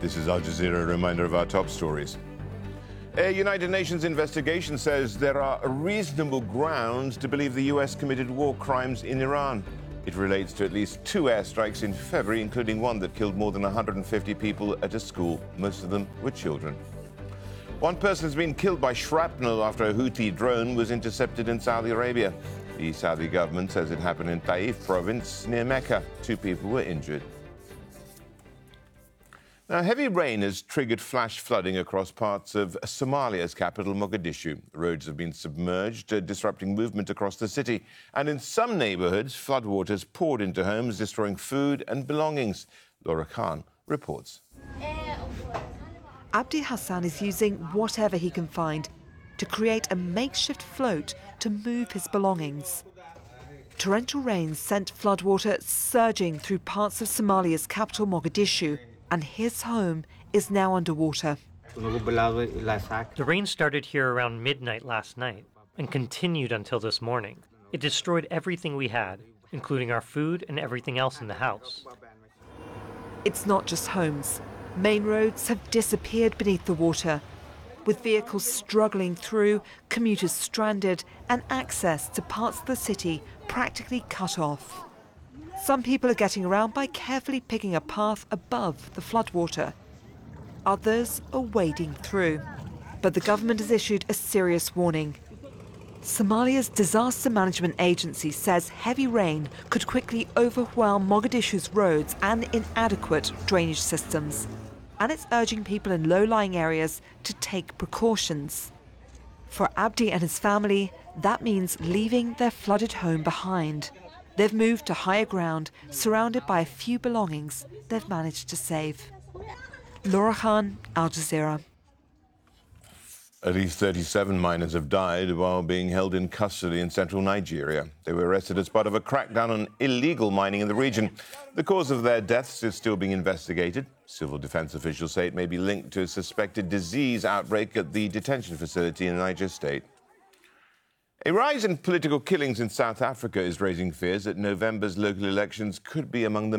This is Al Jazeera, a reminder of our top stories. A United Nations investigation says there are reasonable grounds to believe the US committed war crimes in Iran. It relates to at least 2 airstrikes in February, including one that killed more than 150 people at a school. Most of them were children. One person has been killed by shrapnel after a Houthi drone was intercepted in Saudi Arabia. The Saudi government says it happened in Taif province near Mecca. 2 people were injured. Now, heavy rain has triggered flash flooding across parts of Somalia's capital, Mogadishu. Roads have been submerged, disrupting movement across the city. And in some neighborhoods, floodwaters poured into homes, destroying food and belongings. Laura Khan reports. Abdi Hassan is using whatever he can find to create a makeshift float to move his belongings. Torrential rains sent floodwater surging through parts of Somalia's capital, Mogadishu, and his home is now underwater. The rain started here around midnight last night and continued until this morning. It destroyed everything we had, including our food and everything else in the house. It's not just homes. Main roads have disappeared beneath the water, with vehicles struggling through, commuters stranded, and access to parts of the city practically cut off. Some people are getting around by carefully picking a path above the floodwater. Others are wading through. But the government has issued a serious warning. Somalia's Disaster Management Agency says heavy rain could quickly overwhelm Mogadishu's roads and inadequate drainage systems. And it's urging people in low-lying areas to take precautions. For Abdi and his family, that means leaving their flooded home behind. They've moved to higher ground, surrounded by a few belongings they've managed to save. Laura Khan, Al Jazeera. At least 37 miners have died while being held in custody in central Nigeria. They were arrested as part of a crackdown on illegal mining in the region. The cause of their deaths is still being investigated. Civil defense officials say it may be linked to a suspected disease outbreak at the detention facility in Niger State. A rise in political killings in South Africa is raising fears that November's local elections could be among the